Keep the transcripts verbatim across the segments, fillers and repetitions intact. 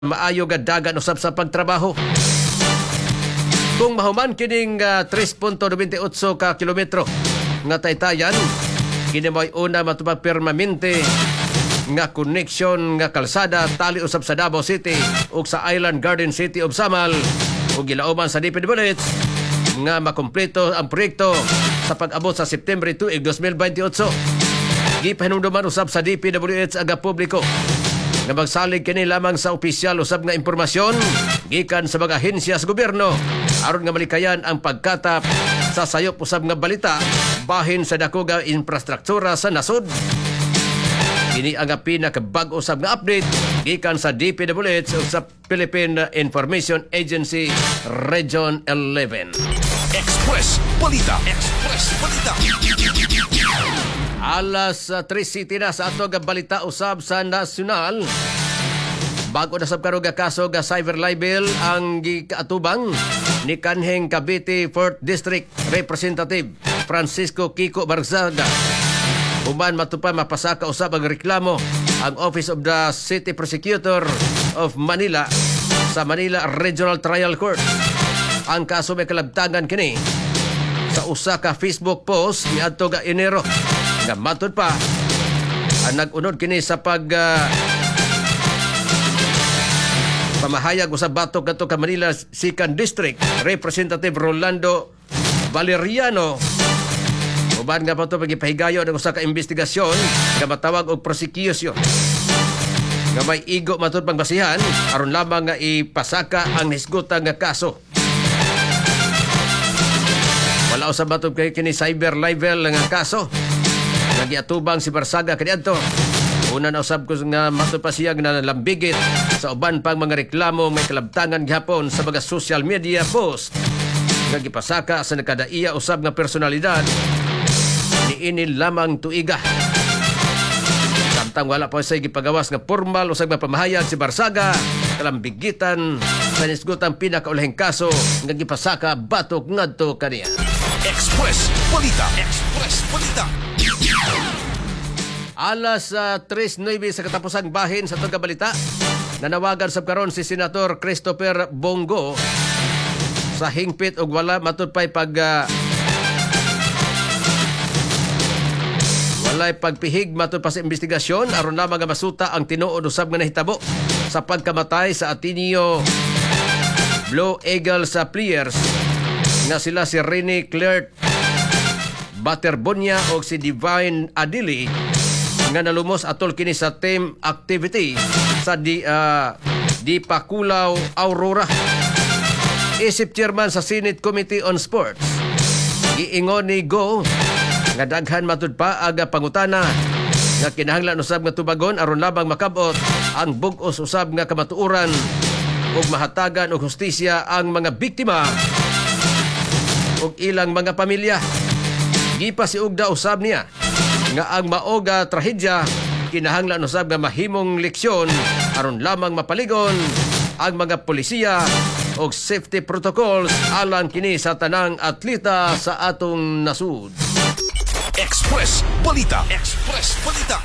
maayo nga dagan usab sa pagtrabaho. Kung mahuman kining uh, three point nine eight ka kilometro nga taytayan, kini mo'y una matupag permanente nga connection nga kalsada tali usab sa Davao City ug sa Island Garden City of Samal ug gilauman sa D P W H nga makumpleto ang proyekto sa pag-abot sa September tuig twenty twenty-eight. Gipahinumduman usab sa D P W H aga publiko nga magsalig kini lamang sa opisyal usab nga impormasyon gikan sa mga ahensya sa gobyerno aron nga malikayan ang pagkatap sa sayop usab nga balita bahin sa dako nga infrastruktura sa nasod. Kini ang pinakabag-o usab nga update gikan sa D P W H ug sa Philippine Information Agency Region eleven. Express Balita. Express Balita. Alas uh, three City na sa ato nga balita usab sa nasyonal. Bago na sab karon nga kaso nga cyber libel ang gikaatubang ni kanheng Cavite fourth District Representative Francisco Kiko Barzaga. Human matupa mapasaka usab ang reklamo ang Office of the City Prosecutor of Manila sa Manila Regional Trial Court. Ang kaso may kalabtangan kini sa usa ka Facebook post ni adto nga Enero nga matud pa ang nag-unod kini sa pag uh, pamahayag usab batok kadto ka Manila second District Representative Rolando Valeriano. Uban nga pa ito pagipahigayon ng usa ka investigasyon nga matawag og prosecution nga may igo matud pangbasihan aron lamang nga ipasaka ang hisgutan nga kaso. Wala usab matud kay kini cyber libel nga kaso nga giatubang si Barzaga kaniadto. Una na usab ko nga matud pa siya nga nalambigit sa uban pang mga reklamo may kalabtangan gihapon sa mga social media post nga gipasaka sa nakadaiya usab nga personalidad ini lamang tuiga. Samtang wala pa sa gipagawas nga formal o sa pamahayag si Barzaga kalambigitan sa nisgutang pinakaulahing kaso nga gipasaka batok ngadto kaniya. Express Balita. Express Balita. Alas uh, three nine sa katapusang bahin sa tuga balita, nanawagan sab karon si Senator Christopher Bongo sa hingpit og wala matud pay pag uh, walay pagpihig matud pa sa investigasyon aron lamang masuta ang tinuod usab nga nahitabo sa pagkamatay sa Ateneo Blue Eagle sa Players nga sila si Rene Claire Baterbonia o si Divine Adili nga nalumos atol kini sa team activity sa di, uh, di Pakulao, Aurora. Isip chairman sa Senate Committee on Sports giingon ni Go nga daghan matud pa aga pangutana nga kinahanglan usab nga tubagon aron labang makabot ang bug-os usab nga kamatuoran ug mahatagan og hustisya ang mga biktima ug ilang mga pamilya. Gipasiugda usab niya nga ang maoga trahedya kinahanglan usab nga mahimong leksyon aron lamang mapaligon ang mga polisiya og safety protocols alang kini sa tanang atleta sa atong nasud. Express Balita. Express Balita.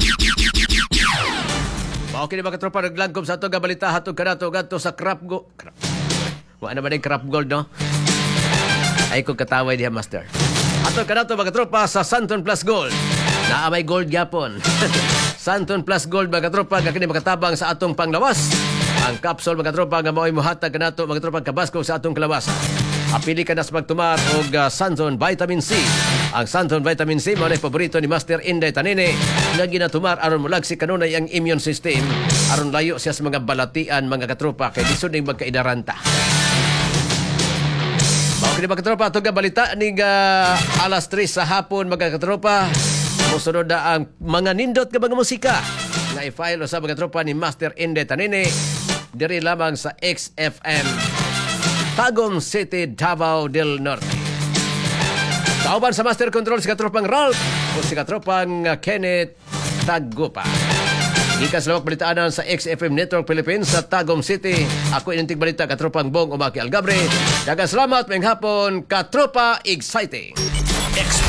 Mao kini mga tropa naglangkob sa ato nga balita hatod kanato gadto sa crap go. Wa na ba ning crap gold no? Ay ko kataway diha master. Ato kanato mga tropa sa Santon Plus Gold. Naa may gold gyapon. Santon Plus Gold mga tropa nga kini makatabang sa atong panglawas. Ang capsule mga tropa nga mao'y muhatag kanato mga tropa kabasko sa atong kalawasan. Apili ka na sa pagtumar og uh, Santon Vitamin C. Ang Santon Vitamin C mao na paborito ni Master Inday Tanene nga ginatumar aron mulag si kanunay ang immune system aron layo siya sa mga balatian mga katropa kay lisod ning magkaidaranta. Mao kini mga katropa atong balita ning uh, alas three sa hapon mga katropa. Musunod na ang mga nindot nga mga musika nga i-file sa mga tropa ni Master Inday Tanene diri lamang sa X F M Tagum City, Davao del Norte. Kauban sa Master Control si katropang Ralph o si katropang Kenneth Tagupa. Ikas lawak balitaanan sa X F M Network Philippines sa Tagum City. Ako inintig balita katropang Bong Umaki Algabre. Dagang salamat, mayang hapon, katropa exciting.